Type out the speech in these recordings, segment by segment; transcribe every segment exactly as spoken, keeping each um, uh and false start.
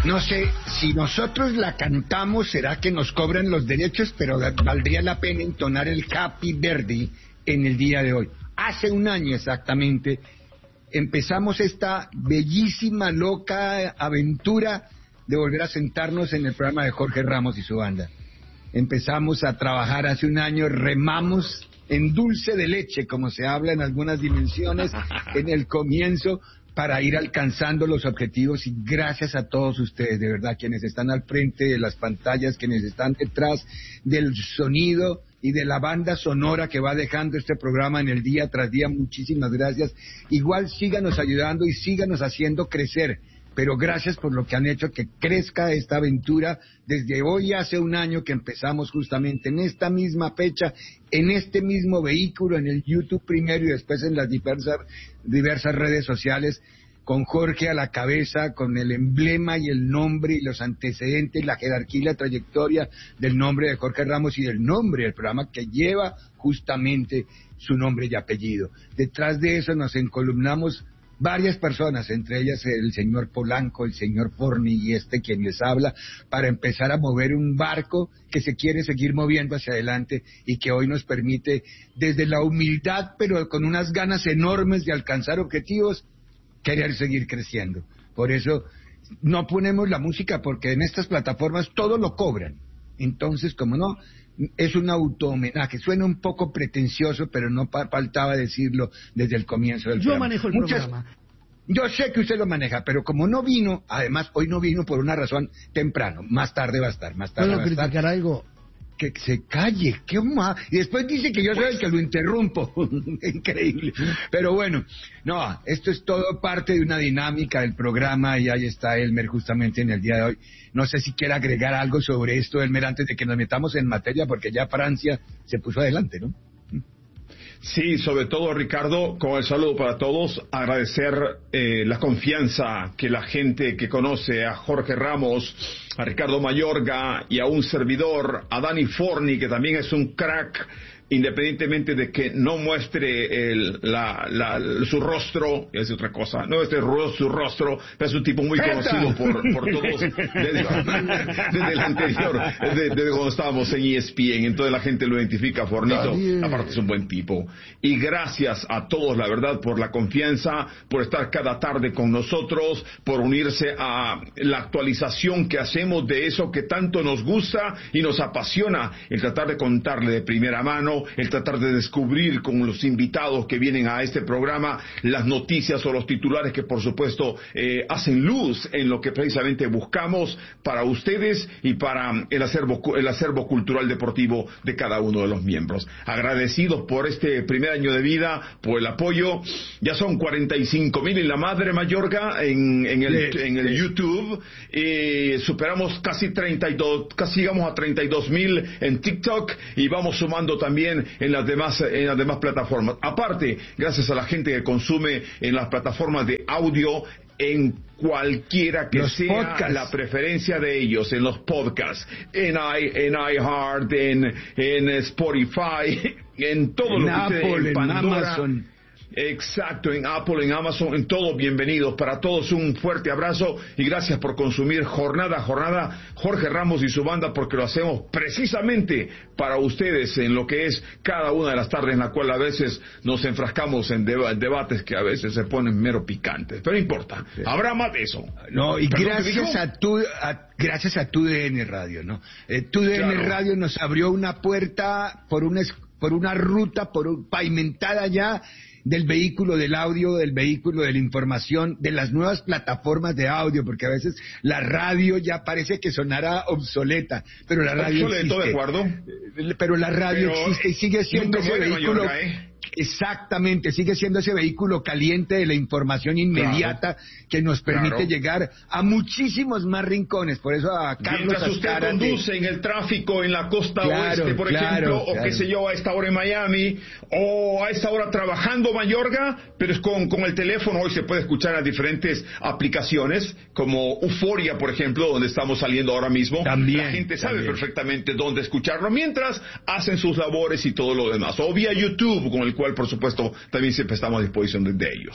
No sé, si nosotros la cantamos, será que nos cobran los derechos, pero valdría la pena entonar el Happy Birthday en el día de hoy. Hace un año exactamente empezamos esta bellísima, loca aventura de volver a sentarnos en el programa de Jorge Ramos y su banda. Empezamos a trabajar hace un año, remamos en dulce de leche, como se habla en algunas dimensiones, en el comienzo, para ir alcanzando los objetivos, y gracias a todos ustedes, de verdad, quienes están al frente de las pantallas, quienes están detrás del sonido y de la banda sonora que va dejando este programa en el día tras día. Muchísimas gracias. Igual síganos ayudando y síganos haciendo crecer, pero gracias por lo que han hecho que crezca esta aventura desde hoy hace un año que empezamos justamente en esta misma fecha, en este mismo vehículo, en el YouTube primero y después en las diversas, diversas redes sociales, con Jorge a la cabeza, con el emblema y el nombre y los antecedentes, la jerarquía y la trayectoria del nombre de Jorge Ramos y del nombre del programa que lleva justamente su nombre y apellido. Detrás de eso nos encolumnamos varias personas, entre ellas el señor Polanco, el señor Forni y este quien les habla, para empezar a mover un barco que se quiere seguir moviendo hacia adelante y que hoy nos permite, desde la humildad, pero con unas ganas enormes de alcanzar objetivos, querer seguir creciendo. Por eso no ponemos la música, porque en estas plataformas todo lo cobran. Entonces, como no, es un auto-homenaje. Suena un poco pretencioso, pero no pa- faltaba decirlo desde el comienzo del Yo programa. manejo el Muchas... programa. Yo sé que usted lo maneja, pero como no vino, además hoy no vino por una razón temprano, más tarde va a estar, más tarde ¿Puedo va a estar. criticar algo? Que se calle, qué más. Y después dice que yo soy el que lo interrumpo. Increíble. Pero bueno, no, esto es todo parte de una dinámica del programa y ahí está Elmer justamente en el día de hoy. No sé si quiere agregar algo sobre esto, Elmer, antes de que nos metamos en materia, porque ya Francia se puso adelante, ¿no? Sí, sobre todo, Ricardo, con el saludo para todos, agradecer eh, la confianza que la gente que conoce a Jorge Ramos, a Ricardo Mayorga y a un servidor, a Dani Forni, que también es un crack, independientemente de que no muestre el, la, la, su rostro, es otra cosa, no muestre su rostro, pero es un tipo muy conocido por, por todos desde, desde el anterior, desde, desde cuando estábamos en E S P N, entonces la gente lo identifica, Fornito, aparte es un buen tipo. Y gracias a todos, la verdad, por la confianza, por estar cada tarde con nosotros, por unirse a la actualización que hacemos de eso que tanto nos gusta y nos apasiona, el tratar de contarle de primera mano, el tratar de descubrir con los invitados que vienen a este programa las noticias o los titulares que por supuesto eh, hacen luz en lo que precisamente buscamos para ustedes y para el acervo, el acervo cultural deportivo de cada uno de los miembros. Agradecidos por este primer año de vida, por el apoyo. Ya son cuarenta y cinco mil en la madre Mayorga en, en el, sí, en el sí. YouTube. Eh, superamos casi treinta y dos, casi llegamos a treinta y dos mil en TikTok y vamos sumando también en las demás en las demás plataformas. Aparte, gracias a la gente que consume en las plataformas de audio, en cualquiera que los sea podcasts, la preferencia de ellos, en los podcasts, en i en iHeart, en en Spotify, en todo en lo que Apple, ustedes, en Pandora, en Amazon. Exacto, en Apple, en Amazon, en todos bienvenidos. Para todos un fuerte abrazo y gracias por consumir jornada a jornada Jorge Ramos y su banda, porque lo hacemos precisamente para ustedes en lo que es cada una de las tardes, en la cual a veces nos enfrascamos en deba- debates que a veces se ponen mero picantes, pero no importa, sí. Habrá más de eso. No, y gracias a tu a, gracias a tu D N Radio, ¿no? Eh, tu D N claro. Radio nos abrió una puerta por una por una ruta por un, pavimentada ya del vehículo del audio, del vehículo de la información, de las nuevas plataformas de audio, porque a veces la radio ya parece que sonará obsoleta, pero la radio obsoleto, existe. ¿De acuerdo? Pero la radio pero existe y sigue siendo ese vehículo... Mayorga, ¿eh? Exactamente, sigue siendo ese vehículo caliente de la información inmediata, claro, que nos permite claro. llegar a muchísimos más rincones. Por eso a Carlos Mientras usted Azcárate, conduce en el tráfico en la costa claro, oeste, por claro, ejemplo, claro. o qué sé yo, a esta hora en Miami, o a esta hora trabajando Mayorga, pero es con, con el teléfono. Hoy se puede escuchar en las diferentes aplicaciones, como Euforia, por ejemplo, donde estamos saliendo ahora mismo. También, la gente sabe también. perfectamente dónde escucharlo, mientras hacen sus labores y todo lo demás. O vía YouTube, con el cual, por supuesto, también siempre estamos a disposición de, de ellos.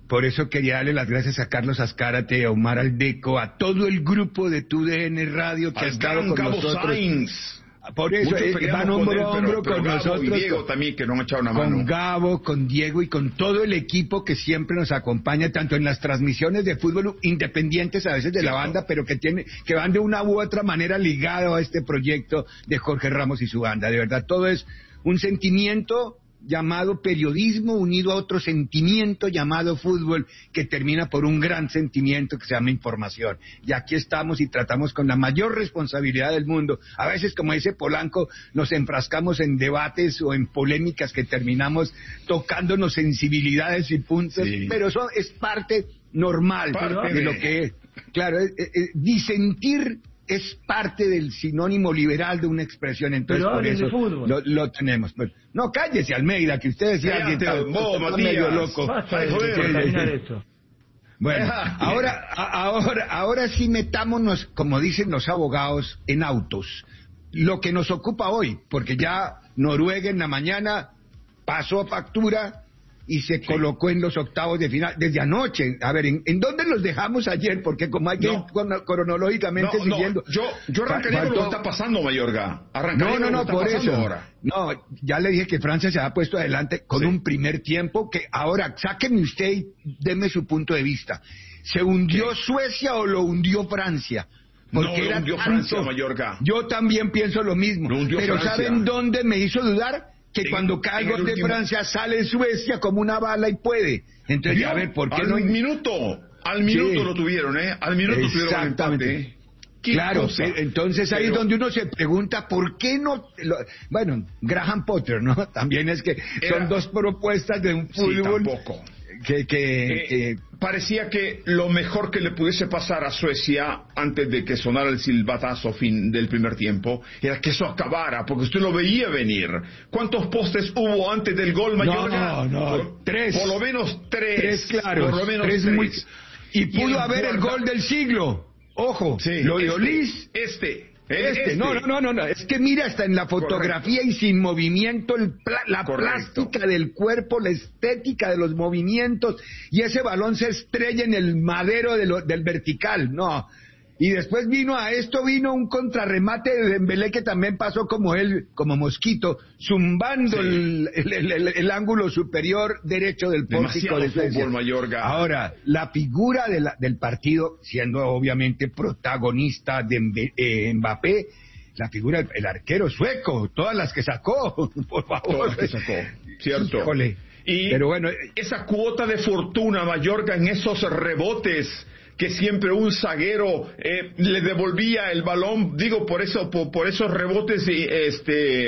Por eso quería darle las gracias a Carlos Azcárate, a Omar Aldeco, a todo el grupo de T U D N Radio que ha estado con Gabo nosotros. Sainz. Por eso eh, van hombro a hombro con Gabo nosotros. Y Diego con, también, que nos han echado una mano. Con Gabo, con Diego y con todo el equipo que siempre nos acompaña, tanto en las transmisiones de fútbol independientes a veces de Cierto. La banda, pero que tiene, que van de una u otra manera ligado a este proyecto de Jorge Ramos y su banda. De verdad, todo es un sentimiento llamado periodismo unido a otro sentimiento llamado fútbol, que termina por un gran sentimiento que se llama información. Y aquí estamos y tratamos con la mayor responsabilidad del mundo. A veces, como dice Polanco, nos enfrascamos en debates o en polémicas que terminamos tocándonos sensibilidades y puntos, sí. pero eso es parte normal parte de, de lo que es. Claro, es, es, es, disentir es parte del sinónimo liberal de una expresión, entonces por eso lo, lo tenemos. Pues, no, cállese, Almeida, que usted decía que está, está medio loco. Basta de contaminar esto. Bueno, ahora, ahora, ahora sí metámonos, como dicen los abogados, en autos. Lo que nos ocupa hoy, porque ya Noruega en la mañana pasó factura y se sí. colocó en los octavos de final desde anoche. A ver, ¿en, en dónde los dejamos ayer? Porque como hay que no. ir cronológicamente no, siguiendo. No. Yo, yo arrancaría con lo que está pasando, Mayorga. Arrancaría no, no, no, por eso. Ahora. No, ya le dije que Francia se ha puesto adelante con sí. un primer tiempo que ahora, sáqueme usted y deme su punto de vista. ¿Se hundió ¿Qué? Suecia o lo hundió Francia? Porque no, era hundió tanto, Francia, Mayorga. Yo también pienso lo mismo. Pero Francia. ¿Saben dónde me hizo dudar? Que en, cuando cae el gol de último... Francia sale Suecia como una bala y puede. Entonces, Yo, a ver, ¿por qué al no? Al minuto, al minuto sí. lo tuvieron, ¿eh? Al minuto tuvieron el empate. Claro, cosa? entonces ahí Pero... es donde uno se pregunta, ¿por qué no? Lo... Bueno, Graham Potter, ¿no? También es que Era... son dos propuestas de un fútbol. Sí, tampoco. Que, que, eh, que parecía que lo mejor que le pudiese pasar a Suecia antes de que sonara el silbatazo fin del primer tiempo era que eso acabara, porque usted lo veía venir. ¿Cuántos postes hubo antes del gol, Mayorga? No, no, por, tres. Por lo menos tres. Tres, claro. Por lo menos tres. tres. Muy... Y pudo y haber guarda... el gol del siglo. Ojo, sí, lo de este, Olís. Este. Este, este. No, no, no, no, es que mira, hasta en la fotografía Correcto. Y sin movimiento, el pla la Correcto. Plástica del cuerpo, la estética de los movimientos, y ese balón se estrella en el madero de lo, del vertical, no. Y después vino a esto, vino un contrarremate de Dembélé que también pasó como él, como mosquito, zumbando sí. el, el, el, el, el ángulo superior derecho del pórtico de fútbol, Mayorga. Ahora, la figura de la, del partido, siendo obviamente protagonista de eh, Mbappé, la figura del el arquero sueco, todas las que sacó, por favor. Todas las que sacó, cierto. Híjole. Y Pero bueno, esa cuota de fortuna, Mayorga, en esos rebotes que siempre un zaguero eh, le devolvía el balón, digo, por eso, por, por esos rebotes este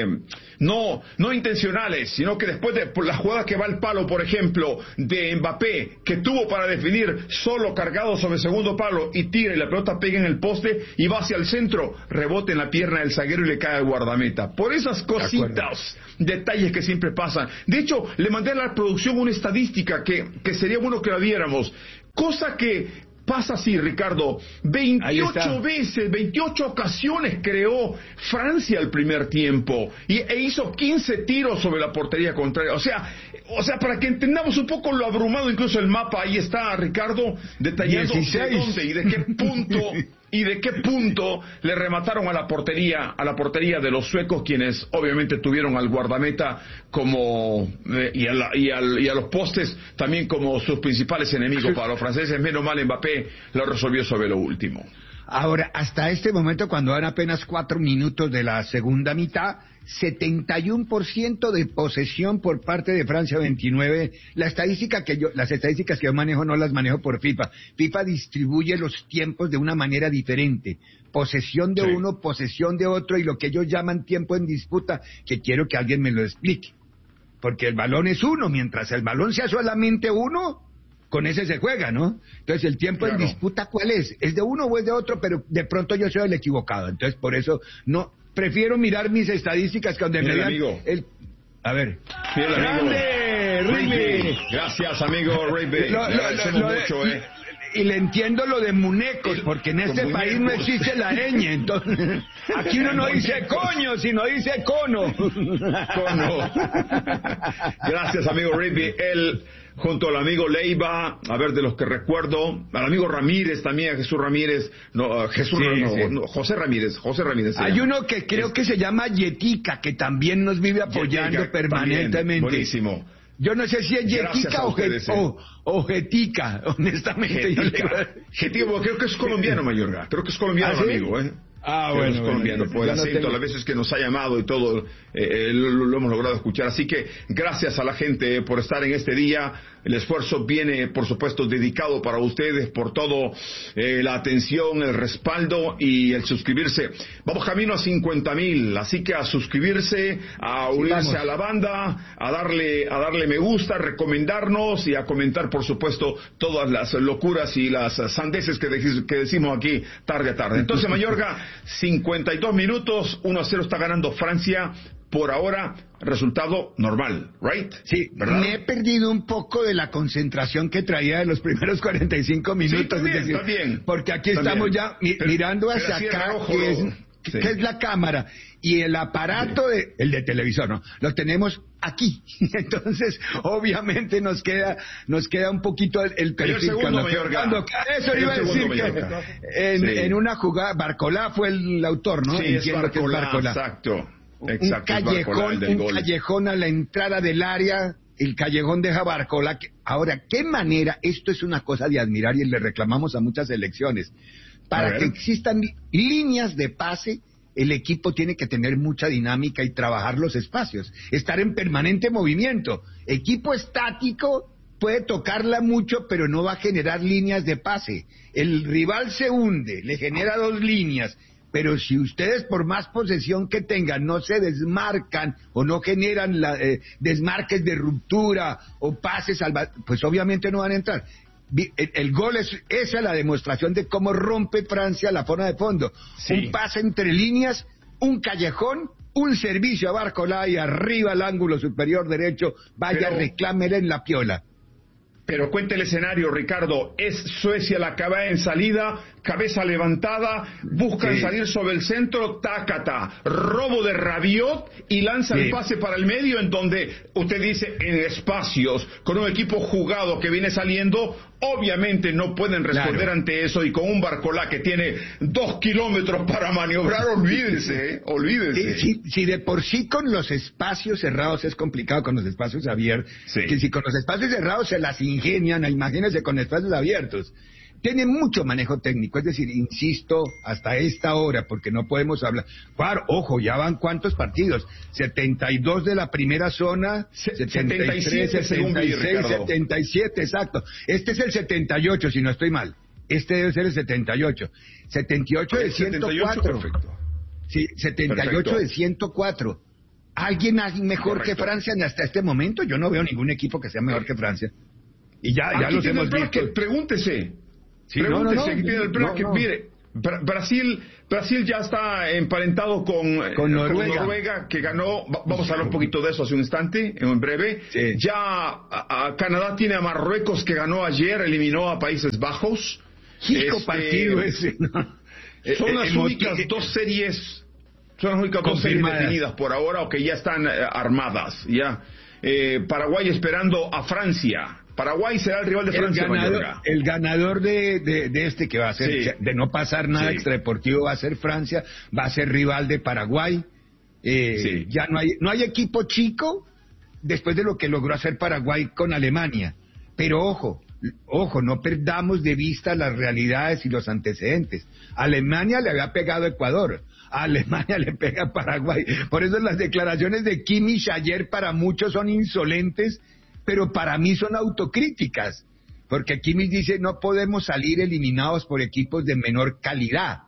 no no intencionales, sino que después de por la jugada que va al palo, por ejemplo, de Mbappé, que tuvo para definir solo cargado sobre el segundo palo y tira y la pelota pega en el poste y va hacia el centro, rebote en la pierna del zaguero y le cae al guardameta. Por esas cositas, de detalles que siempre pasan. De hecho, le mandé a la producción una estadística que, que sería bueno que la viéramos, cosa que pasa así, Ricardo, veintiocho veces, veintiocho ocasiones creó Francia el primer tiempo y, e hizo quince tiros sobre la portería contraria. O sea, o sea, para que entendamos un poco lo abrumado, incluso el mapa, ahí está, Ricardo, detallando de dónde y de qué punto y de qué punto le remataron a la portería, a la portería de los suecos, quienes obviamente tuvieron al guardameta como eh, y, a la, y, al, y a los postes también como sus principales enemigos. Para los franceses, menos mal Mbappé lo resolvió sobre lo último. Ahora, hasta este momento, cuando van apenas cuatro minutos de la segunda mitad, setenta y uno por ciento de posesión por parte de Francia, veintinueve. La estadística que yo, las estadísticas que yo manejo no las manejo por FIFA. FIFA distribuye los tiempos de una manera diferente. Posesión de sí. uno, posesión de otro, y lo que ellos llaman tiempo en disputa, que quiero que alguien me lo explique. Porque el balón es uno, mientras el balón sea solamente uno, con ese se juega, ¿no? Entonces, el tiempo claro. en disputa, ¿cuál es? ¿Es de uno o es de otro? Pero de pronto yo soy el equivocado. Entonces, por eso, no, prefiero mirar mis estadísticas que donde me digan... amigo. El, a ver. Fiel ¡grande, Rigby! Gracias, amigo Rigby. Lo, lo, lo, lo, mucho, eh. Y le entiendo lo de munecos, porque en este país no existe la ñ, entonces aquí uno no dice coño, sino dice cono. Cono. Gracias, amigo Rigby. El junto al amigo Leiva, a ver, de los que recuerdo, al amigo Ramírez también, Jesús Ramírez, no, Jesús, sí, no, sí. no, José Ramírez, José Ramírez. Hay llama. uno que creo es... que se llama Yetica, que también nos vive apoyando Yetica, permanentemente. También, buenísimo. Yo no sé si es Yetica o, ustedes, o, eh. o Jetica, honestamente. Jetica, Jetica, creo que es colombiano, Mayorga. Creo que es colombiano, ¿Ah, sí? amigo, ¿eh? Ah, que bueno, es colombiano, bueno, por el no acento, tengo... las veces que nos ha llamado y todo, eh, lo, lo hemos logrado escuchar. Así que gracias a la gente por estar en este día. El esfuerzo viene, por supuesto, dedicado para ustedes por todo, eh, la atención, el respaldo y el suscribirse. Vamos camino a cincuenta mil, así que a suscribirse, a unirse sí, a la banda, a darle, a darle me gusta, a recomendarnos y a comentar, por supuesto, todas las locuras y las sandeces que, de, que decimos aquí tarde a tarde. Entonces, Mayorga, cincuenta y dos minutos, uno a cero está ganando Francia. Por ahora, resultado normal, ¿right? Sí, ¿verdad? Me he perdido un poco de la concentración que traía de los primeros cuarenta y cinco minutos. Sí, también, es decir, también, porque aquí también. estamos ya mi, pero, mirando hacia acá, rojo, que, es, sí. que es la cámara, y el aparato, sí. de, el de televisor, ¿no? Lo tenemos aquí. Entonces, obviamente nos queda nos queda un poquito el, el perfil. Segundo, cuando, cuando, eso iba a decir que en, sí. en una jugada, Barcolá fue el autor, ¿no? Sí, Entiendo es Barcolá, que es Barcolá. exacto. Exacto, un callejón, un gol. callejón a la entrada del área, el callejón deja Barcola. Ahora, ¿qué manera? Esto es una cosa de admirar y le reclamamos a muchas selecciones. Para que existan líneas de pase, el equipo tiene que tener mucha dinámica y trabajar los espacios, estar en permanente movimiento. Equipo estático puede tocarla mucho, pero no va a generar líneas de pase. El rival se hunde, le genera dos líneas. Pero si ustedes, por más posesión que tengan, no se desmarcan o no generan la, eh, desmarques de ruptura o pases, al, pues obviamente no van a entrar. El, el gol es esa es la demostración de cómo rompe Francia la zona de fondo. Sí. Un pase entre líneas, un callejón, un servicio a Barcolá y arriba al ángulo superior derecho, vaya, Pero... reclámele en la piola. Pero cuente el escenario, Ricardo. Es Suecia la que va en salida, cabeza levantada, buscan sí. salir sobre el centro, tácata, robo de Rabiot y lanza sí. el pase para el medio, en donde usted dice en espacios, con un equipo jugado que viene saliendo, obviamente no pueden responder claro. ante eso, y con un Barcolá que tiene dos kilómetros para maniobrar, olvídese, ¿eh? olvídese. Si, si de por sí con los espacios cerrados es complicado, con los espacios abiertos, sí. que si con los espacios cerrados se las ingenian, imagínense con espacios abiertos. Tiene mucho manejo técnico, es decir, insisto, hasta esta hora, porque no podemos hablar. Claro, ojo, ya van cuántos partidos, setenta y dos de la primera zona, setenta y tres, setenta y seis, setenta y siete, exacto. Este es el setenta y ocho, si no estoy mal. Este debe ser el setenta y ocho. setenta y ocho de ciento cuatro. Perfecto. Sí, setenta y ocho perfecto. De ciento cuatro. ¿Alguien mejor Correcto. que Francia hasta este momento? Yo no veo ningún equipo que sea mejor que Francia. Y ya, ya los hemos visto. Pregúntese. Sí, Pregúntese, no, no, no, tiene el bracket, no, no. Mire, Bra- Brasil, Brasil ya está emparentado con, con, Noruega. con Noruega, que ganó, vamos a hablar un poquito de eso hace un instante, en breve. Sí. Ya a, a Canadá tiene a Marruecos, que ganó ayer, eliminó a Países Bajos. Chico este, partido ese, ¿no? Son las el, únicas el, dos series, son las únicas dos series definidas por ahora, o que ya están eh, armadas, ya. Eh, Paraguay esperando a Francia. Paraguay será el rival de Francia. El ganador, el ganador de, de, de este que va a ser, sí. de no pasar nada sí. extradeportivo, va a ser Francia, va a ser rival de Paraguay. Eh, sí. Ya no hay, no hay equipo chico después de lo que logró hacer Paraguay con Alemania. Pero ojo, ojo, no perdamos de vista las realidades y los antecedentes. Alemania le había pegado a Ecuador. A Alemania le pega a Paraguay. Por eso las declaraciones de Kimmich ayer para muchos son insolentes, pero para mí son autocríticas, porque Kimmich dice no podemos salir eliminados por equipos de menor calidad.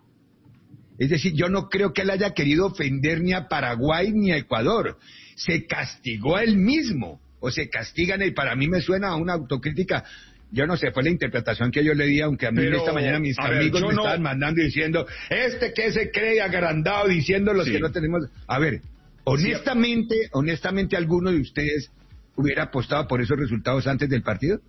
Es decir, yo no creo que él haya querido ofender ni a Paraguay ni a Ecuador. Se castigó a él mismo, o se castigan, y para mí me suena a una autocrítica. Yo no sé, fue la interpretación que yo le di, aunque a mí pero, esta mañana mis amigos ver, me no... estaban mandando diciendo, este que se cree agrandado, diciendo los sí. que no tenemos... A ver, honestamente, sí. honestamente, ¿alguno de ustedes hubiera apostado por esos resultados antes del partido?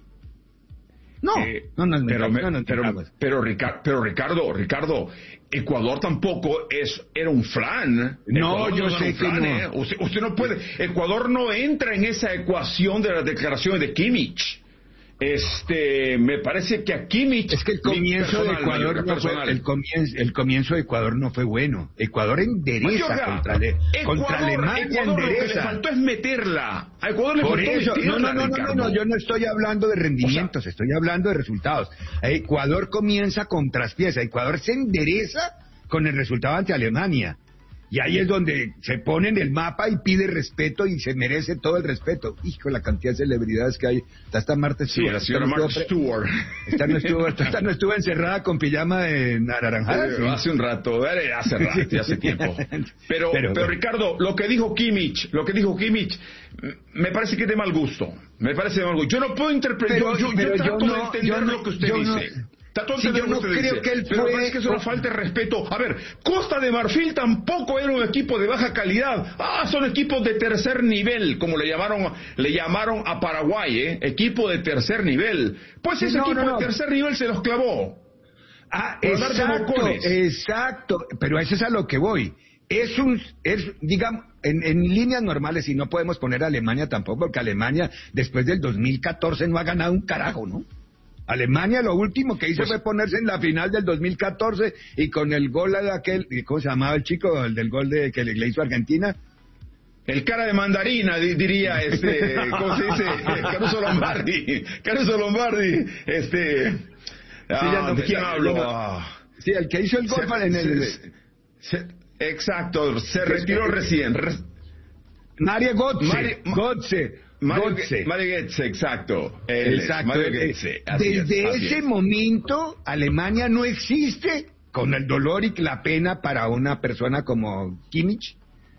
No, eh, no nos pero, metamos, no nos pero, metamos. pero, Ricardo, pero Ricardo, Ricardo, Ecuador tampoco es era un flan. No, Ecuador yo no sé que flan, no. ¿eh? Usted, usted no puede. Ecuador no entra en esa ecuación de las declaraciones de Kimmich. Este, me parece que a Kimmich... Es que el comienzo personal, de Ecuador Mayorga, no fue, el comienzo, el comienzo de Ecuador no fue bueno. Ecuador endereza Mayorga, contra, le, Ecuador, contra Alemania, Ecuador endereza. Lo que le faltó es meterla. A Ecuador le Por faltó eso, meterla, no, no, no, no, Ricardo. no, no, yo no estoy hablando de rendimientos, O sea, estoy hablando de resultados. Ecuador comienza con traspiés, Ecuador se endereza con el resultado ante Alemania. Y ahí es donde se pone en el mapa y pide respeto y se merece todo el respeto. Hijo, la cantidad de celebridades que hay. Está esta Marta Sí, Stewart. la señora Esta no Martha estuvo Stewart. pre- Esta no estuvo, esta no estuvo encerrada con pijama de naranjada. Eh, ¿sí? Hace un rato, eh, hace rato, ya hace tiempo. Pero, pero, Pero, pero bueno. Ricardo, lo que dijo Kimmich, lo que dijo Kimmich, m- me parece que es de mal gusto. Me parece de mal gusto. Yo no puedo interpretar, Pero- yo, yo, pero yo trato yo no- de entender yo no- lo que usted yo no- dice. Trato de Sí, entender yo lo que no usted creo dice. que él Pero fue- me parece que es una falta de respeto. A ver, Costa de Marfil tampoco era un equipo de baja calidad. Ah, son equipos de tercer nivel, como le llamaron, le llamaron a Paraguay, ¿eh? Equipo de tercer nivel. Pues Sí, ese no, equipo no, no. de tercer nivel se los clavó. Ah, Por hablar de exacto, bocones. exacto, pero eso es a lo que voy. Es un, es, digamos, en, en líneas normales, y no podemos poner a Alemania tampoco, porque Alemania después del dos mil catorce no ha ganado un carajo, ¿no? Alemania lo último que hizo Pues, fue ponerse en la final del dos mil catorce y con el gol de aquel, ¿cómo se llamaba el chico? El del gol de que le, le hizo Argentina. El cara de mandarina, di- diría, este, ¿cómo se dice? Caruso Lombardi, Caruso Lombardi, este, ah, ya no- ¿de quién ya- hablo? ya no- Ah, Sí, el que hizo el gol se- para en el... se- se- exacto, se retiró recién, re- Mario Götze, Mario- Götze, Mario, Götze. Mario Götze, exacto, él es, Exacto. Mario eh, Götze, así es, Desde así ese es. momento, Alemania no existe, con el dolor y la pena para una persona como Kimmich,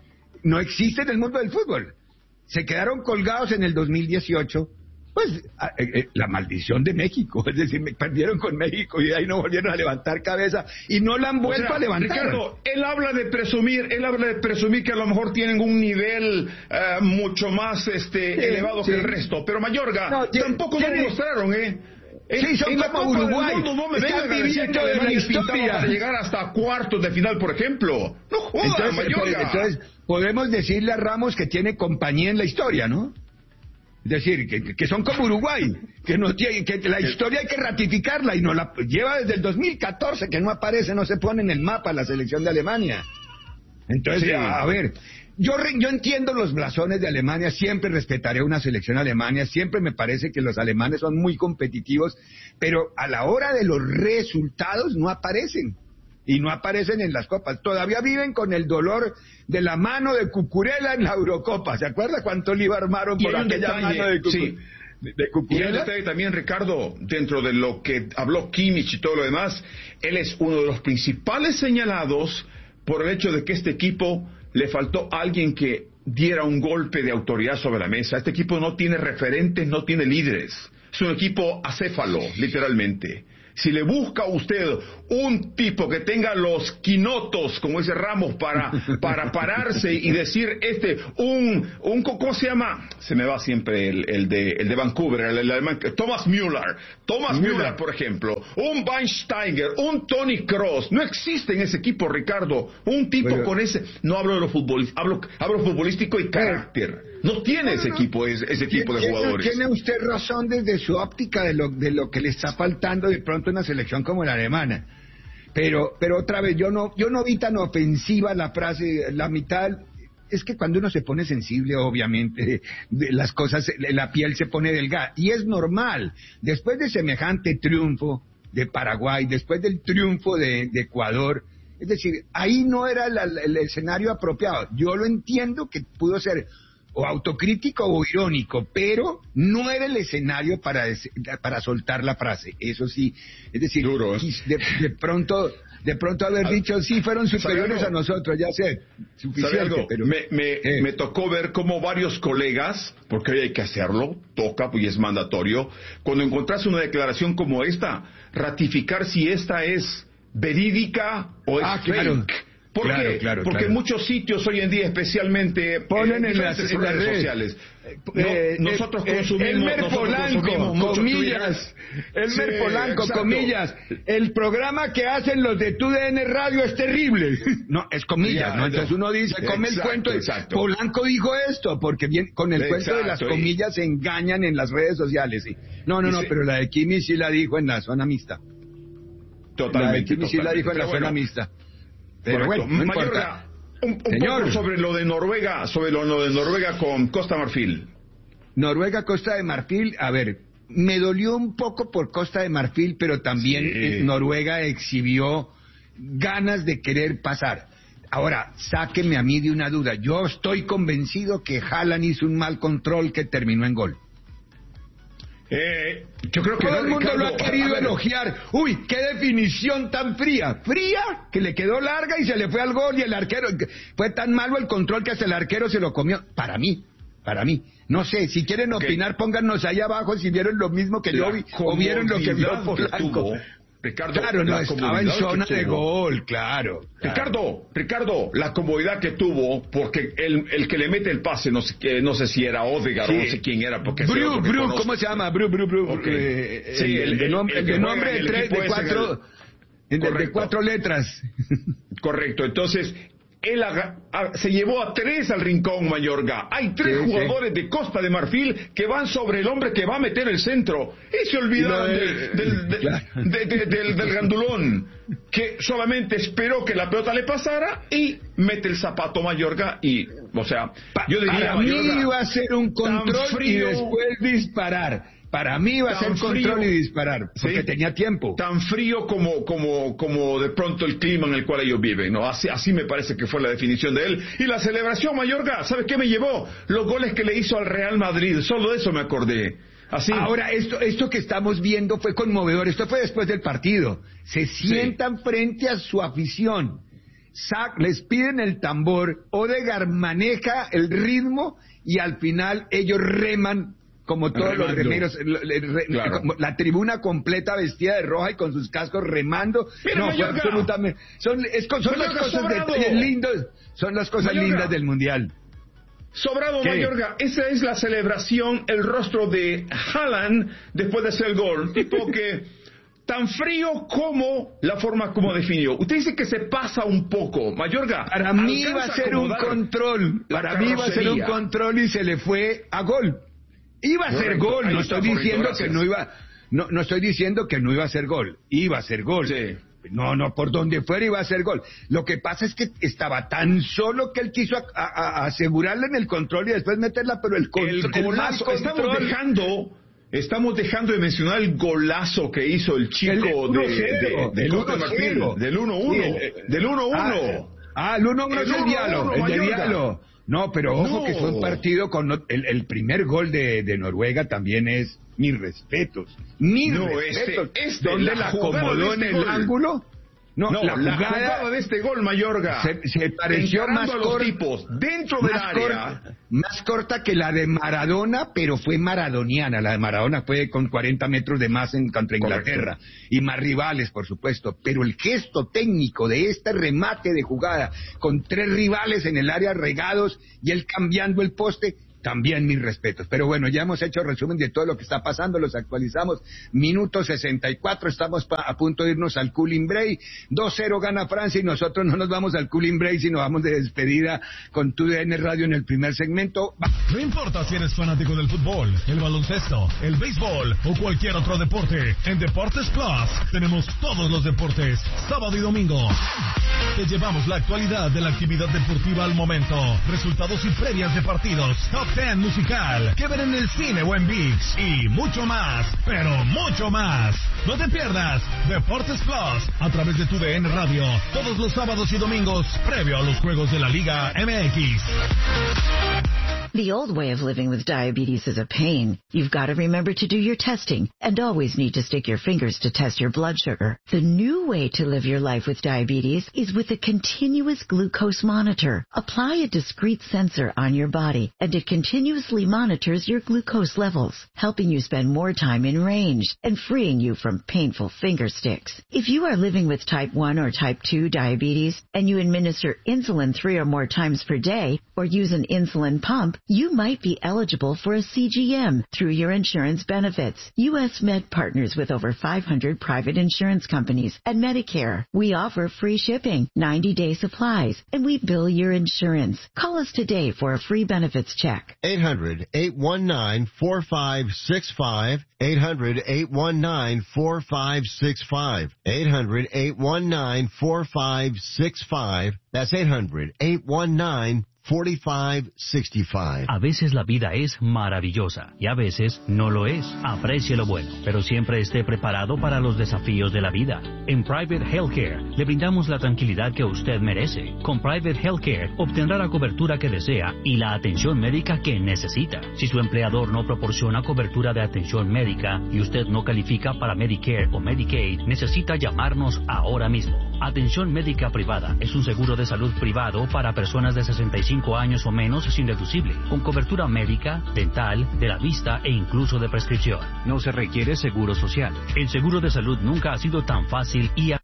no existe en el mundo del fútbol. Se quedaron colgados en el dos mil dieciocho, pues a- eh, eh, la maldición de México, es decir, me perdieron con México y de ahí no volvieron a levantar cabeza y no la han O vuelto sea, a levantar. Ricardo, él habla de presumir, él habla de presumir que a lo mejor tienen un nivel eh, mucho más este Sí, elevado sí. que el resto, pero Mayorga No, tiene- tampoco tiene- lo mostraron, ¿eh? En, Sí, son en la como Copa del Uruguay. Mundo no me Están vengan a decir que viviendo de la Alemania pintaba historia. para llegar hasta cuartos de final, por ejemplo. No joda, Entonces, Mayorga. entonces, podemos decirle a Ramos que tiene compañía en la historia, ¿no? Es decir, que, que son como Uruguay, que no tiene, que la historia hay que ratificarla y no la lleva desde el dos mil catorce, que no aparece, no se pone en el mapa la selección de Alemania. Entonces, Sí. a, a ver, yo re- yo entiendo los blasones de Alemania, siempre respetaré una selección alemana, siempre me parece que los alemanes son muy competitivos, pero a la hora de los resultados no aparecen. Y no aparecen en las copas. Todavía viven con el dolor de la mano de Cucurella en la Eurocopa. ¿Se acuerda cuánto lío armaron Y por hay un aquella detalle, mano de, Cucu- sí. de- de Y hay un Cucurella? detalle también, Ricardo, dentro de lo que habló Kimmich y todo lo demás, él es uno de los principales señalados por el hecho de que este equipo le faltó alguien que diera un golpe de autoridad sobre la mesa. Este equipo no tiene referentes, no tiene líderes. Es un equipo acéfalo, literalmente. Si le busca a usted un tipo que tenga los quinotos, como dice Ramos, para, para pararse y decir, este, un, un, ¿cómo se llama? Se me va siempre el, el de, el de Vancouver, el, el alemán, Thomas Müller. Thomas Müller, Müller, por ejemplo. Un Weinsteiger, un Tony Kroos. No existe en ese equipo, Ricardo. Un tipo Bueno. con ese, no hablo de lo futbolístico, hablo, hablo futbolístico y carácter. No tiene ese equipo, ese, ese equipo de ¿Tiene- jugadores. Tiene usted razón desde su óptica de lo, de lo que le está faltando de pronto en una selección como la alemana. Pero, pero otra vez, yo no, yo no vi tan ofensiva la frase, la mitad. Es que cuando uno se pone sensible, obviamente, de las cosas, la piel se pone delgada. Y es normal. Después de semejante triunfo de Paraguay, después del triunfo de, de Ecuador, es decir, ahí no era la- la- el escenario apropiado. Yo lo entiendo que pudo ser o autocrítico o irónico, pero no era el escenario para des- para soltar la frase. Eso sí, es decir, Duro, ¿eh? quis- de, de pronto de pronto haber dicho sí fueron superiores algo? a nosotros, ya sé, ¿Sabe suficiente, algo? pero me, me, eh, me tocó ver cómo varios colegas, porque hoy hay que hacerlo, toca y es mandatorio, cuando encontrás una declaración como esta, ratificar si esta es verídica o es Ah, fake. claro. ¿Por claro, qué? claro, Porque claro. muchos sitios hoy en día, especialmente ponen eh, en las, en las redes sociales. No, eh, nosotros eh, consumimos, Elmer nosotros Polanco, consumimos mucho comillas, Twitter. Elmer Sí, Polanco, exacto. comillas, el programa que hacen los de T U D N Radio es terrible. No, es comillas, Ya, ¿no? Entonces no. uno dice, come Exacto, el cuento, de, exacto. Polanco dijo esto, porque bien, con el Exacto, cuento de las y- comillas se engañan en las redes sociales, sí. No, no, Y no, sí. pero la de Kimi sí la dijo en la zona mixta. Totalmente. La de Kimi sí la dijo en la Pero zona bueno, mixta. Pero correcto. bueno, no Mayorga, importa. un, un Señor. poco sobre lo de Noruega, sobre lo, lo de Noruega con Costa Marfil. Noruega, Costa de Marfil, a ver, me dolió un poco por Costa de Marfil, pero también Sí. eh, Noruega exhibió ganas de querer pasar. Ahora, sáqueme a mí de una duda. Yo estoy convencido que Haaland hizo un mal control que terminó en gol. Eh, yo creo que Todo no, el mundo Ricardo. lo ha querido A ver, elogiar. Uy, qué definición tan fría. Fría, que le quedó larga y se le fue al gol y el arquero... Fue tan malo el control que hasta el arquero se lo comió. Para mí, para mí. No sé, si quieren Ok. opinar, pónganos ahí abajo si vieron lo mismo que yo La vi o vieron lo que vio comodidad que Polanco. tuvo, Ricardo, Claro, no, la estaba en comodidad zona que de tuvo. gol, claro. claro. Ricardo, Ricardo, la comodidad que tuvo, porque el, el que le mete el pase, no sé, eh, no sé si era Odegaard Sí. o no sé quién era, porque ese Bru, otro que Bru, conozco. ¿cómo se llama? Bru, Bru, Bru. Ok. Eh, Sí, el, el- de, el- nombre, el de que juega nombre en de el tres, equipo de ese en cuatro, de, de Correcto. cuatro letras. Correcto, entonces él aga- a- se llevó a tres al rincón, Mayorga. Hay tres Sí, sí. jugadores de Costa de Marfil que van sobre el hombre que va a meter el centro. Y se olvidaron Y lo de- del, del, del- Claro. de- de- del- del gandulón, que solamente esperó que la pelota le pasara y mete el zapato, Mayorga. Y, o sea, Pa- yo diría, para mí Mayorga, iba a ser un control tan frío, y después disparar. Para mí iba a ser tan control frío, y disparar, porque ¿sí? tenía tiempo. tan frío como, como, como de pronto el clima en el cual ellos viven, ¿no? Así, así me parece que fue la definición de él. Y la celebración, Mayorga, ¿sabes qué me llevó? Los goles que le hizo al Real Madrid, solo de eso me acordé. Así. Ahora, esto, esto que estamos viendo fue conmovedor, esto fue después del partido. Se sientan frente a su afición, Sac, les piden el tambor, Odegaard maneja el ritmo y al final ellos reman como todos Remando. los remeros, le- le- re- Claro. como la tribuna completa vestida de roja y con sus cascos remando. Mira, no, fue Mayorga. absolutamente, son, es co- son las Mayorga, cosas sobrado. detalles lindos, son las cosas Mayorga. lindas del mundial. Sobrado, ¿Qué? Mayorga, esa es la celebración, el rostro de Haaland después de hacer el gol. Tipo que tan frío como la forma como definió. Usted dice que se pasa un poco, Mayorga. Para mí alcanza iba a ser un acomodar control, la para mí iba a ser un carrocería. control y se le fue a gol. Iba a ser Correcto, gol, ahí no está, estoy correcto, diciendo gracias. que no iba, no, no estoy diciendo que no iba a ser gol, iba a ser gol. Sí. No, no, por donde fuera iba a ser gol. Lo que pasa es que estaba tan solo que él quiso a- a- a asegurarle en el control y después meterla, pero el control, El el golazo, mal estamos control- dejando, estamos dejando de mencionar el golazo que hizo el chico El de, uno de, cero, de del Costa de uno Marfil, cero. del uno uno, Sí, el- del uno uno. Ah, ah, el uno uno El es el uno diálogo, uno, el de Mayorga. diálogo. No, pero ojo No. que fue un partido con no- el, el primer gol de, de Noruega también es mis respetos, mis No, respetos. este- este, ¿Dónde la la jugada acomodó de en este el gol. ángulo? No, No, la jugada, de este gol, Mayorga. se, se pareció encarando más a los corta, tipos dentro del más, área. corta, más corta que la de Maradona, pero fue maradoniana. La de Maradona fue con cuarenta metros de más en contra Inglaterra y más rivales, por supuesto. Pero el gesto técnico de este remate de jugada con tres rivales en el área regados y él cambiando el poste, también mis respetos. Pero bueno, ya hemos hecho resumen de todo lo que está pasando, los actualizamos. Minuto sesenta y cuatro, estamos pa- a punto de irnos al cooling break. dos cero gana Francia y nosotros no nos vamos al cooling break, sino vamos de despedida con T U D N Radio en el primer segmento. No importa si eres fanático del fútbol, el baloncesto, el béisbol o cualquier otro deporte, en Deportes Plus tenemos todos los deportes, sábado y domingo. Te llevamos la actualidad de la actividad deportiva al momento, resultados y previas de partidos, top ten musical, que ver en el cine o en ViX y mucho más, pero mucho más. No te pierdas Deportes Plus a través de T U D N Radio todos los sábados y domingos previo a los juegos de la Liga M X. The old way of living with diabetes is a pain. You've got to remember to do your testing and always need to stick your fingers to test your blood sugar. The new way to live your life with diabetes is with a continuous glucose monitor. Apply a discrete sensor on your body and it continuously monitors your glucose levels, helping you spend more time in range and freeing you from painful finger sticks. If you are living with type one or type two diabetes and you administer insulin three or more times per day or use an insulin pump, you might be eligible for a C G M through your insurance benefits. U S Med partners with over five hundred private insurance companies and Medicare. We offer free shipping, ninety-day supplies, and we bill your insurance. Call us today for a free benefits check. eight hundred, eight one nine, four five six five. eight hundred, eight one nine, four five six five. eight hundred, eight one nine, four five six five. That's eight hundred, eight one nine, four five six five. A veces la vida es maravillosa y a veces no lo es. Aprecie lo bueno, pero siempre esté preparado para los desafíos de la vida. En Private Healthcare le brindamos la tranquilidad que usted merece. Con Private Healthcare obtendrá la cobertura que desea y la atención médica que necesita. Si su empleador no proporciona cobertura de atención médica y usted no califica para Medicare o Medicaid, necesita llamarnos ahora mismo. Atención médica privada es un seguro de salud privado para personas de sesenta y cinco años o menos sin deducible, con cobertura médica, dental, de la vista e incluso de prescripción. No se requiere seguro social. El seguro de salud nunca ha sido tan fácil y...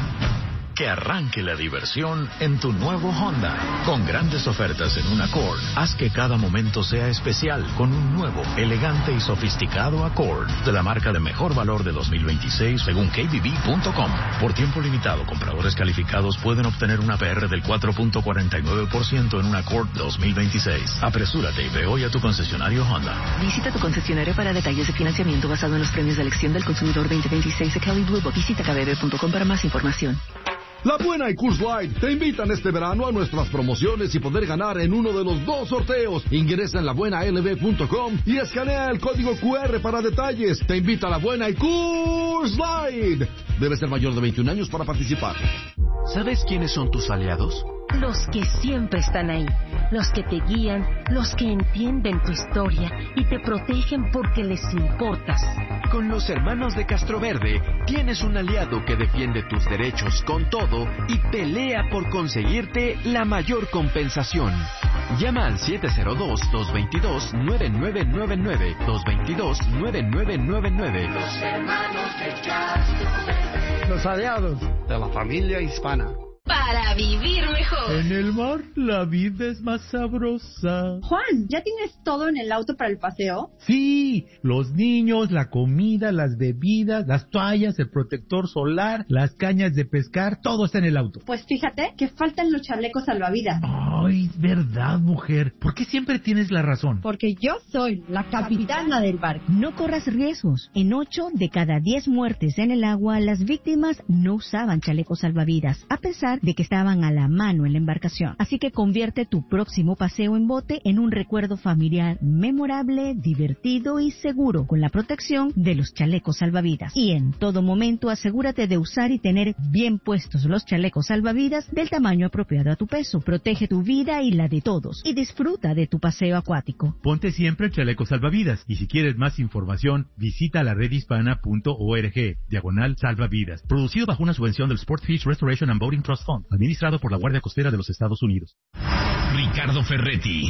Que arranque la diversión en tu nuevo Honda. Con grandes ofertas en un Accord, haz que cada momento sea especial con un nuevo, elegante y sofisticado Accord de la marca de mejor valor de dos mil veintiséis según K B B punto com. Por tiempo limitado, compradores calificados pueden obtener una P R del cuatro punto cuarenta y nueve por ciento en un Accord dos mil veintiséis. Apresúrate y ve hoy a tu concesionario Honda. Visita tu concesionario para detalles de financiamiento basado en los premios de elección del consumidor veinte veintiséis de Kelley Blue Book. Visita K B B punto com para más información. La Buena y Coors Light te invitan este verano a nuestras promociones y poder ganar en uno de los dos sorteos. Ingresa en la buena l b punto com y escanea el código Q R para detalles. Te invita a La Buena y Coors Light. Debes ser mayor de veintiún años para participar. ¿Sabes quiénes son tus aliados? Los que siempre están ahí, los que te guían, los que entienden tu historia y te protegen porque les importas. Con los hermanos de Castroverde tienes un aliado que defiende tus derechos con todo y pelea por conseguirte la mayor compensación. Llama al siete cero dos, dos dos dos, nueve nueve nueve nueve, dos dos dos, nueve nueve nueve nueve. Los hermanos de Castroverde. Los aliados de la familia hispana. Para vivir mejor. En el mar la vida es más sabrosa. Juan, ¿ya tienes todo en el auto para el paseo? Sí, los niños, la comida, las bebidas, las toallas, el protector solar, las cañas de pescar, todo está en el auto. Pues fíjate que faltan los chalecos salvavidas. Ay, es verdad, mujer. ¿Por qué siempre tienes la razón? Porque yo soy la capitana del barco. No corras riesgos. En ocho de cada diez muertes en el agua, las víctimas no usaban chalecos salvavidas, a pesar de que estaban a la mano en la embarcación. Así que convierte tu próximo paseo en bote en un recuerdo familiar memorable, divertido y seguro, con la protección de los chalecos salvavidas. Y en todo momento asegúrate de usar y tener bien puestos los chalecos salvavidas del tamaño apropiado a tu peso. Protege tu vida y la de todos y disfruta de tu paseo acuático. Ponte siempre el chaleco salvavidas y si quieres más información visita la red hispana punto org, diagonal salvavidas. Producido bajo una subvención del Sportfish Restoration and Boating Trust Fund, administrado por la Guardia Costera de los Estados Unidos. Ricardo Ferretti,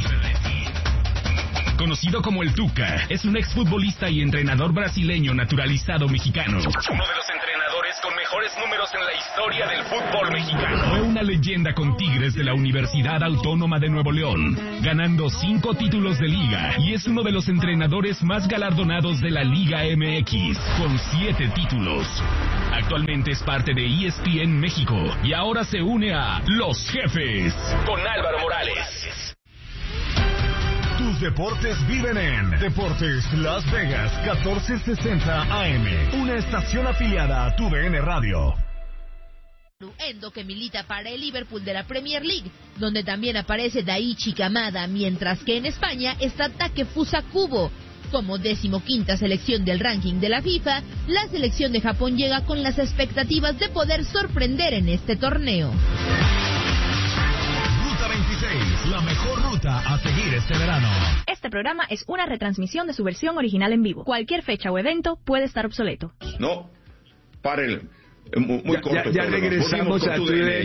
conocido como el Tuca, es un exfutbolista y entrenador brasileño naturalizado mexicano. Uno de los entrenadores con mejores números en la historia del fútbol mexicano. Fue una leyenda con Tigres de la Universidad Autónoma de Nuevo León, ganando cinco títulos de liga, y es uno de los entrenadores más galardonados de la Liga M X, con siete títulos. Actualmente es parte de E S P N México y ahora se une a Los Jefes con Álvaro Morales. Tus deportes viven en Deportes Las Vegas catorce sesenta A M, una estación afiliada a tu D N Radio. Endo, que milita para el Liverpool de la Premier League, donde también aparece Daichi Kamada, mientras que en España está Takefusa Kubo. Como decimoquinta selección del ranking de la FIFA, la selección de Japón llega con las expectativas de poder sorprender en este torneo. Ruta veintiséis. Waze, la mejor ruta a seguir este verano. Este programa es una retransmisión de su versión original en vivo. Cualquier fecha o evento puede estar obsoleto. No, paren. Muy ya, corto. Ya, ya regresamos a tu D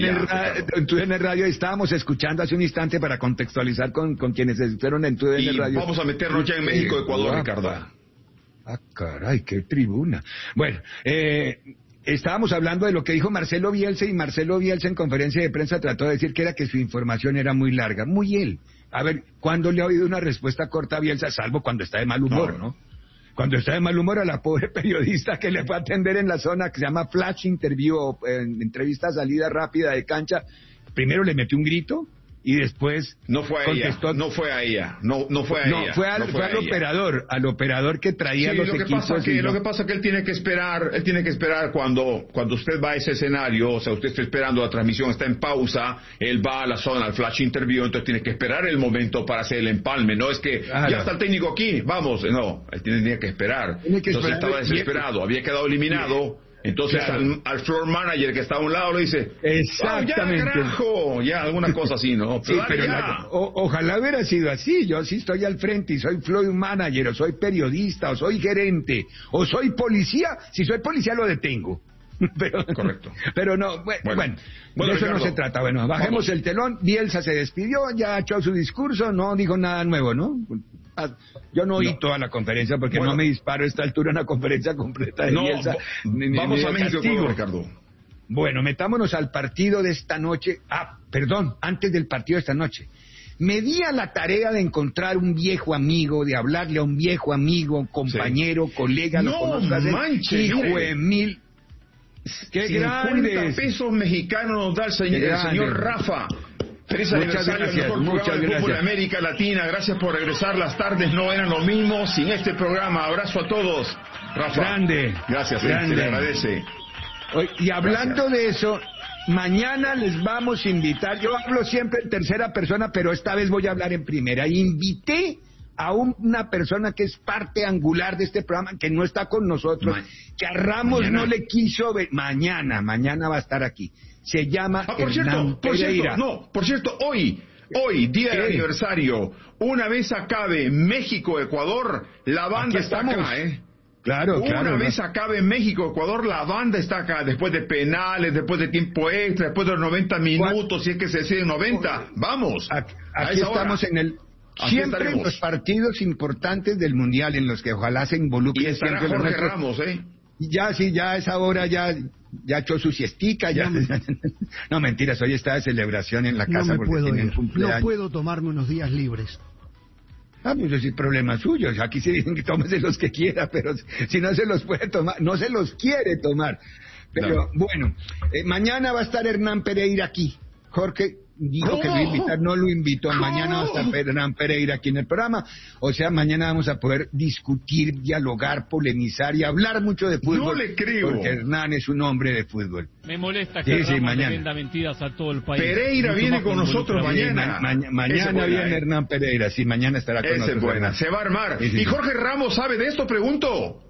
N Radio. Estábamos escuchando hace un instante para contextualizar con, con quienes estuvieron en tu D N Radio. Vamos a meternos ya en México, Ecuador, eh, Ricardo. Ah, caray, qué tribuna. Bueno, eh... estábamos hablando de lo que dijo Marcelo Bielsa, y Marcelo Bielsa en conferencia de prensa trató de decir que era que su información era muy larga. Muy él. A ver, ¿cuándo le ha oído una respuesta corta a Bielsa? Salvo cuando está de mal humor, ¿no? ¿no? Cuando está de mal humor, a la pobre periodista que le fue a atender en la zona que se llama Flash Interview, o en entrevista salida rápida de cancha, primero le metió un grito y después no fue a contestó. ella, no fue a ella, no, no fue a no, ella. Fue al, no fue fue al ella. operador, al operador que traía sí, los lo que equipos. Pasa que, y lo no... que pasa que él tiene que esperar, él tiene que esperar cuando, cuando usted va a ese escenario, o sea, usted está esperando, la transmisión está en pausa, él va a la zona, al flash interview, entonces tiene que esperar el momento para hacer el empalme, no es que claro. ya está el técnico aquí, vamos, no, él tenía que esperar. Tiene que entonces esperar, estaba desesperado, había quedado eliminado. Entonces claro. al, al floor manager que está a un lado le dice, exactamente, oh, ya carajo, ya alguna cosa así, ¿no? Sí, pero la, o, ojalá hubiera sido así. Yo sí estoy al frente y soy floor manager, o soy periodista, o soy gerente, o soy policía. Si soy policía lo detengo. Pero, correcto. Pero no, bueno, bueno, bueno, bueno de eso Ricardo, no se trata. Bueno, bajemos vamos. el telón. Bielsa se despidió, ya echó su discurso, no dijo nada nuevo, ¿no? Yo no oí no. toda la conferencia porque bueno. no me disparo a esta altura una conferencia completa de no, Bielsa. Ni, vamos ni a México, Ricardo. Bueno, metámonos al partido de esta noche. Ah, perdón, antes del partido de esta noche. Me di a la tarea de encontrar un viejo amigo, de hablarle a un viejo amigo, compañero, sí. colega, no lo conozco hace manches, hijo mire. de mil. ¡Qué grandes! pesos mexicanos nos da el señor, el señor Rafa. Feliz aniversario al mejor programa del fútbol de América Latina. Gracias por regresar. Las tardes no eran lo mismo sin este programa. Abrazo a todos. Rafa. Grande. Gracias, grande. Se le agradece. Y hablando Gracias. de eso, mañana les vamos a invitar. Yo hablo siempre en tercera persona, pero esta vez voy a hablar en primera. Invité a una persona que es parte angular de este programa, que no está con nosotros, Ma que a Ramos mañana. no le quiso ver. Mañana, mañana va a estar aquí. Se llama ah, por Hernán cierto, por Pereira. cierto, no, por cierto, hoy, hoy, día del aniversario, una vez acabe México-Ecuador, la banda está acá, ¿eh? Claro, Una claro. Una vez acabe México-Ecuador, la banda está acá, después de penales, después de tiempo extra, después de los noventa minutos, si es que se decide noventa, vamos. Aquí, aquí estamos hora. en el... Aquí siempre estaremos. en los partidos importantes del Mundial, en los que ojalá se involucren y estará siempre Jorge los Ramos, ¿eh? Ya, sí, ya a esa hora ya, ya echó su siestica, ya. No, no, mentiras, hoy está de celebración en la casa no porque puedo tienen ir. cumpleaños. No puedo tomarme unos días libres. Ah, pues ese es problema suyo. Aquí se dicen que tómese los que quiera, pero si no se los puede tomar, no se los quiere tomar. Pero no. bueno, eh, mañana va a estar Hernán Pereira aquí. Jorge dijo ¿Cómo? que lo iba a invitar, no lo invitó. ¿Cómo? Mañana va a estar Hernán Pereira aquí en el programa. O sea, mañana vamos a poder discutir, dialogar, polemizar y hablar mucho de fútbol. No le creo. Porque Hernán es un hombre de fútbol. Me molesta que sí, sí, mañana. venda mentiras a todo el país. Pereira Mucho viene con nosotros mañana. Ma ma mañana buena, viene eh. Hernán Pereira. Sí, mañana estará con Esa nosotros. Es buena. Se va a armar. Sí, sí. ¿Y Jorge Ramos sabe de esto? Pregunto.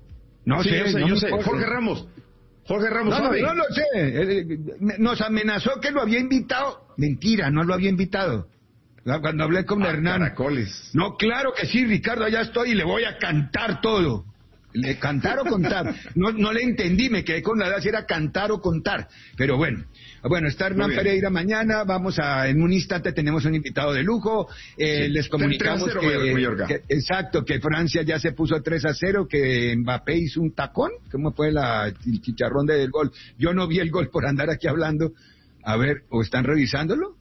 No sí, sé, yo sé, no yo sé. Jorge Ramos. Jorge Ramos no, sabe. No, no lo sé. Nos amenazó que lo había invitado. Mentira, no lo había invitado. Cuando hablé con ah, Hernán. Caracoles. No, claro que sí, Ricardo, allá estoy y le voy a cantar todo. ¿Le cantar o contar? No, no le entendí, me quedé con la edad si era cantar o contar. Pero bueno, bueno, está Hernán Pereira mañana, vamos a, en un instante tenemos un invitado de lujo, eh, sí. les comunicamos que, que, exacto, que Francia ya se puso tres a cero, que Mbappé hizo un tacón, ¿cómo fue la, el chicharrón del gol? Yo no vi el gol por andar aquí hablando, a ver, ¿o están revisándolo?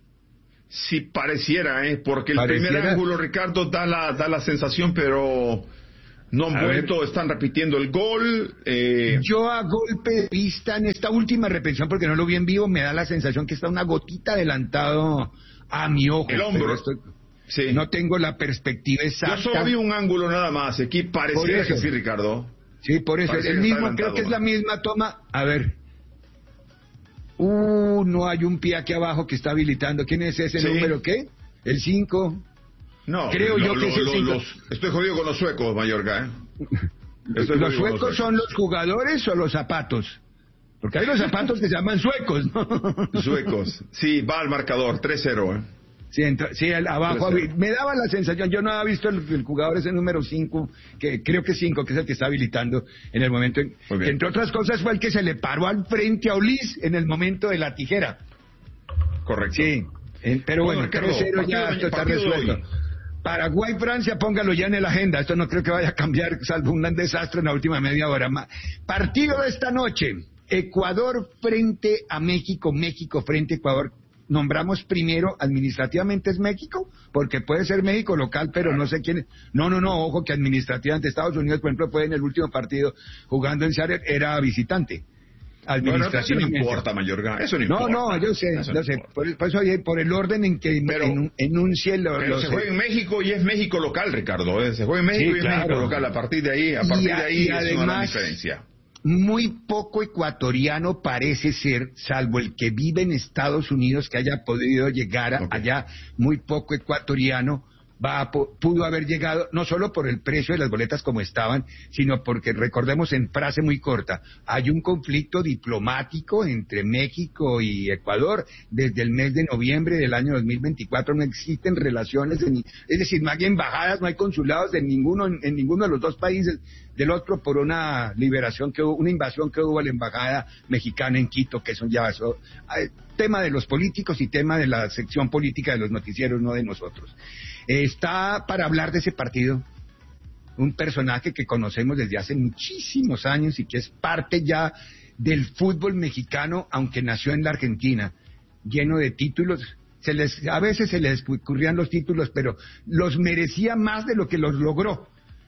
Sí, pareciera, ¿eh? Porque el pareciera. primer ángulo, Ricardo, da la, da la sensación, pero... No han vuelto, están repitiendo el gol. Eh... Yo a golpe de vista en esta última repetición, porque no lo vi en vivo, me da la sensación que está una gotita adelantado a mi ojo. El hombro. Estoy... Sí. No tengo la perspectiva exacta. Yo solo vi un ángulo nada más. Aquí parecía que sí, Ricardo. Sí, por eso. Parece el mismo, creo que es la misma toma. A ver. Uh, no hay un pie aquí abajo que está habilitando. ¿Quién es ese sí. número? ¿Qué? El cinco. No, creo lo, yo lo, que lo, sí, los, estoy jodido con los suecos, Mayorga, ¿eh? ¿Los suecos los son los jugadores o los zapatos? Porque hay los zapatos que se llaman suecos, ¿no? Suecos. Sí, va al marcador, tres cero, ¿eh? Sí, entró, sí el, abajo, Puede ser. me daba la sensación, yo no había visto el, el jugador ese número cinco, que creo que cinco, que es el que está habilitando en el momento, en, que entre otras cosas fue el que se le paró al frente a Ulis en el momento de la tijera. Correcto. Sí, eh, pero bueno, Ricardo, tres cero ya, partido- esto está partido de resuelto. hoy. Paraguay-Francia, póngalo ya en la agenda. Esto no creo que vaya a cambiar, salvo un desastre en la última media hora. Ma- Partido de esta noche. Ecuador frente a México. México frente a Ecuador. Nombramos primero, administrativamente es México, porque puede ser México local, pero no sé quién es. No, no, no, ojo que administrativamente Estados Unidos, por ejemplo, fue en el último partido jugando en Seattle, era visitante. Bueno, eso no importa, Mayorga, eso no No, importa. no, yo sé, Eso yo no sé. importa. Por, por eso, por el orden en que Pero- en, enuncie lo, Pero lo se sé. juega en México y es México local, Ricardo. ¿eh? Se juega en México Sí, y es claro. México local. A partir de ahí, a partir Y a- de ahí y es una gran además, diferencia. muy poco ecuatoriano parece ser, salvo el que vive en Estados Unidos, que haya podido llegar a- allá, muy poco ecuatoriano va a po- pudo haber llegado, no solo por el precio de las boletas como estaban, sino porque, recordemos en frase muy corta, hay un conflicto diplomático entre México y Ecuador desde el mes de noviembre del año dos mil veinticuatro, no existen relaciones, de ni- es decir, no hay embajadas, no hay consulados de ninguno, en, en ninguno de los dos países, del otro por una liberación que hubo, una invasión que hubo a la embajada mexicana en Quito, que eso ya eso, eh, tema de los políticos y tema de la sección política de los noticieros, no de nosotros. Eh, está para hablar de ese partido un personaje que conocemos desde hace muchísimos años y que es parte ya del fútbol mexicano, aunque nació en la Argentina, lleno de títulos. Se les, a veces se les ocurrían los títulos, pero los merecía más de lo que los logró.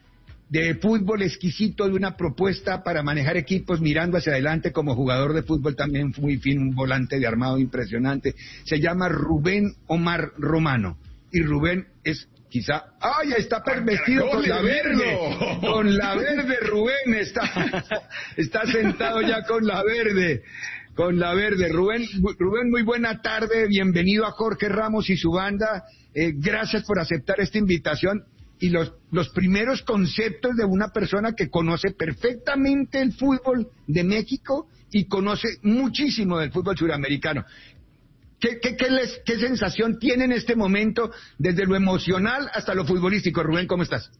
De fútbol exquisito, de una propuesta para manejar equipos mirando hacia adelante, como jugador de fútbol también muy fino, un volante de armado impresionante. Se llama Rubén Omar Romano. Y Rubén es quizá... ¡Ay, está vestido con la verde! Con la verde, Rubén está, está sentado ya con la verde. Con la verde. Rubén, Rubén, muy buena tarde. Bienvenido a Jorge Ramos y su banda. Eh, gracias por aceptar esta invitación. Y los, los primeros conceptos de una persona que conoce perfectamente el fútbol de México y conoce muchísimo del fútbol suramericano. ¿Qué, qué, qué, les, ¿Qué sensación tiene en este momento, desde lo emocional hasta lo futbolístico? Rubén, ¿cómo estás?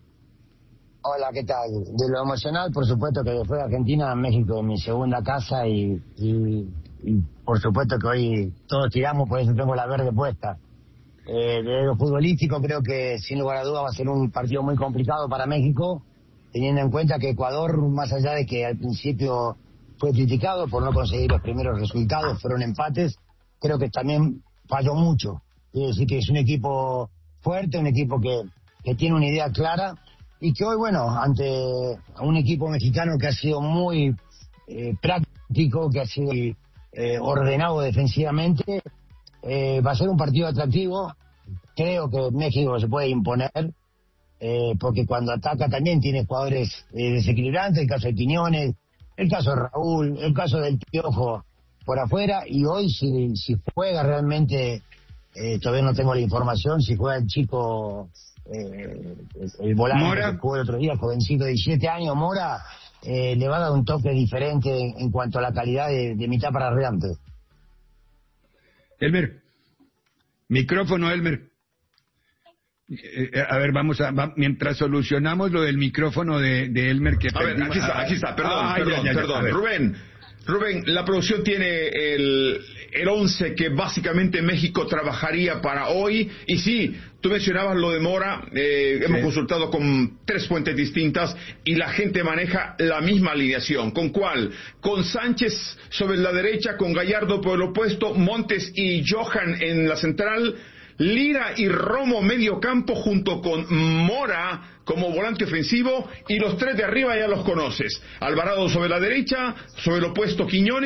Hola, ¿qué tal? De lo emocional, por supuesto que después de Argentina, México es mi segunda casa y, y, y por supuesto que hoy todos tiramos, por eso tengo la verde puesta. Eh, de lo futbolístico creo que sin lugar a dudas va a ser un partido muy complicado para México, teniendo en cuenta que Ecuador, más allá de que al principio fue criticado por no conseguir los primeros resultados, fueron empates, creo que también falló mucho. Quiere decir que es un equipo fuerte, un equipo que, que tiene una idea clara y que hoy, bueno, ante un equipo mexicano que ha sido muy eh, práctico, que ha sido eh, ordenado defensivamente, eh, va a ser un partido atractivo. Creo que México se puede imponer, eh, porque cuando ataca también tiene jugadores eh, desequilibrantes, el caso de Quiñones, el caso de Raúl, el caso del Piojo por afuera, y hoy si, si juega realmente, eh, todavía no tengo la información, si juega el chico, eh, el volante Mora. que jugó el otro día, jovencito de diecisiete años, Mora, eh, le va a dar un toque diferente en, en cuanto a la calidad de, de mitad para adelante. Elmer, micrófono, Elmer. Eh, eh, a ver, vamos a, va- mientras solucionamos lo del micrófono de, de Elmer que A ver, perdimos- aquí está, aquí está, perdón, Ah, ya, perdón, ya, ya, a perdón. ver. Rubén, Rubén, la producción tiene el, el once que básicamente México trabajaría para hoy. Y sí, tú mencionabas lo de Mora, eh, hemos consultado con tres fuentes distintas y la gente maneja la misma alineación. ¿Con cuál? Con Sánchez sobre la derecha, con Gallardo por el opuesto, Montes y Johan en la central, Lira y Romo medio campo junto con Mora como volante ofensivo, y los tres de arriba ya los conoces. Alvarado sobre la derecha, sobre el opuesto Quiñones.